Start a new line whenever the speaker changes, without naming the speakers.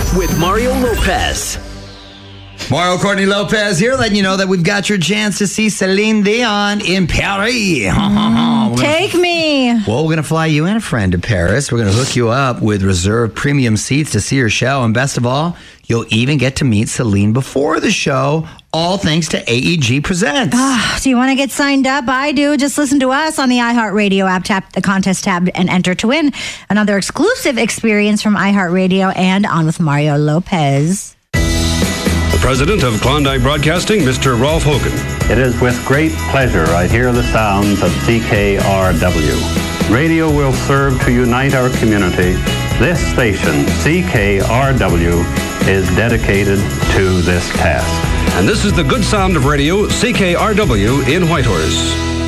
with Mario Lopez.
Mario Courtney Lopez here, letting you know that we've got your chance to see Celine Dion in Paris.
Take me.
Well, we're going to fly you and a friend to Paris. We're going to hook you up with reserved premium seats to see her show. And best of all, you'll even get to meet Celine before the show, all thanks to AEG Presents.
Do you want to get signed up? I do. Just listen to us on the iHeartRadio app, tap the contest tab, and enter to win another exclusive experience from iHeartRadio and On with Mario Lopez.
The president of Klondike Broadcasting, Mr. Rolf Hogan.
It is with great pleasure I hear the sounds of CKRW. Radio will serve to unite our community. This station, CKRW, is dedicated to this task.
And this is the good sound of radio, CKRW in Whitehorse.